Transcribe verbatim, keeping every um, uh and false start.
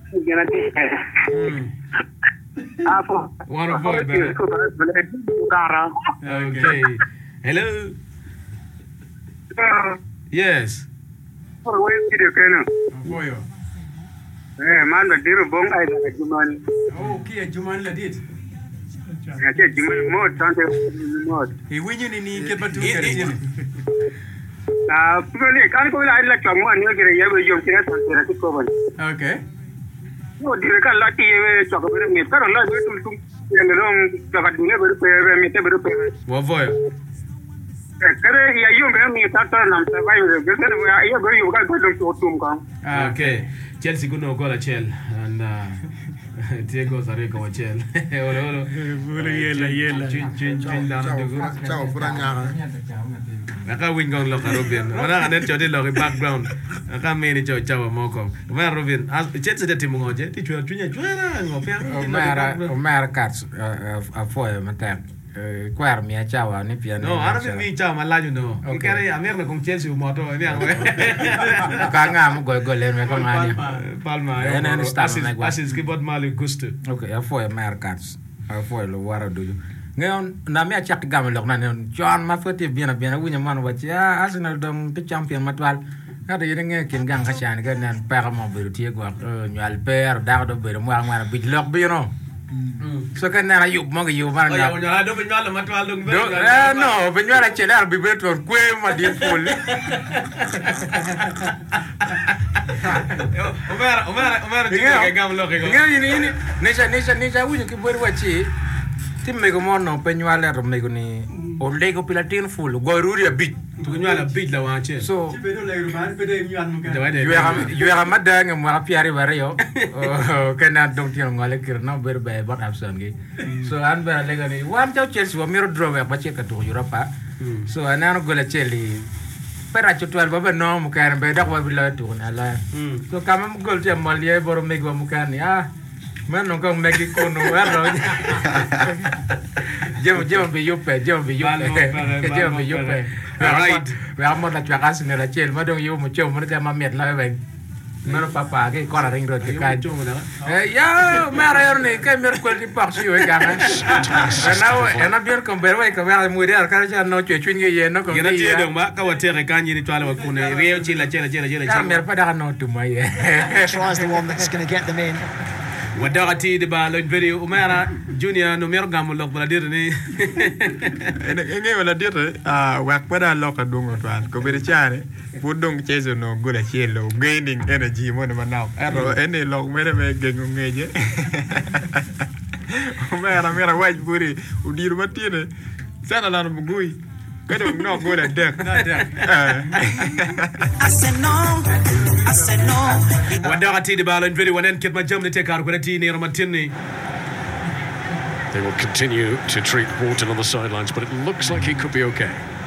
Gana ti. Apo. One of boy, man. Okay. Hello. Yes. For way video kenu. For you. Eh, man, the dear bong I like Juman. Oh, okay, Juman la did. I said Juman more, something more. He win you in get back to get Ah, really, can't go like like someone you get a year with your kids and the cover. Okay. No, you can lucky chocolate me. But a lot of to the long chocolate never pay me never pay. What for? Kare ya yung be mi ta ta nam sa bai de gese ya ya go yu ga go to tum kan. Okay. Chelsea kuno gola Chel and uh Diego Zareko wa Chel. Olo olo. Bulu yela yela. Chin chin chin down the go. Ciao Franga. Naka wing gong lo ka Robin. Mana anet chodi lo background. Naka me ni cho chawa moko. Ma Robin, as Chelsea de timu ngoje, ti chwa tunya chwa ngopia. Omara Omara Cats a foi matam. Quar mi chawa ni piano. No, ara mi chawa malaju no. Ikare amer con Chelsea moto ni ang. Ka nga mo go go len me ko ngani. Palma. Ena ni sta na gwa. Asis ki bot mali gusto. Okay, a foi Omara Cats. A foi lo wara do. Ngon na me chak gam lo na ne. John ma foti bien bien wunya man wa ya Arsenal dong te champion matwal. Kada yene nge kin gang ka chan ga nan pa mo be ti go nyal per da do be mo ngara bi lok bi no. So kan na yub mo ga yub man na. Oh, ya do be nyal matwal dong be. Eh no, be nyala chelar bi be ton kwe ma di ful. Omar Omar Omar ti ga gam lo ke go. Nge ni ni ne sa ne sa ne sa wunya ki bo wa chi. Tim me go mo no pe nyala ro me go ni o le go pilatin ful go ruri a bit. Tu nyala bit la wa che. So Be do le man be de nyan mo ka. you are you are madang mo apiari bare yo. Oh kana dong ti ngale kir no ber be bot abson gi. So an ba le gani wan chaw Chelsea wa miro drove ba che ka to Europa. So anano go la Chelsea pera chotwal ba no mo kan be dak wa bila to na la. So kama mo gol che mal ye boro me go mo kan ya. Man no ko Mexico no ero. Jemo jemo be yope, jemo be yope. Jemo be yope. Right. We are more than Jagas in the Chel, Madame you, Mucho, Murder, Mamet, Laving. No papa, get caught a ring road to Kai. Yeah, Marion came here quality parts you again. And now, and I'm here compare way, come out with our carriage and no chewing ye, no Gina Tio, Maka, what Terra Canyon, Twala, Kuna, Rio Chilla, Chilla, Chilla, Chilla, Chilla. I'm here to my tries the one that's going to get them in. Wadagati de balo video Umara Junior no mer gamu lok bala dir ni Ene wala dir ah wak pada lok adungo twan ko be chane pudong chezo no gula chelo gaining energy mo na manaw ero ene lok mere me gengo ngeje Umara mera waj buri udir matine sana lan mugui kado no gula dek Na dek. I said no. I said no. Wadagati de balo video wanen kit ma jamni te kar ko ti ni romatini. They will continue to treat Wharton on the sidelines, but it looks like he could be okay.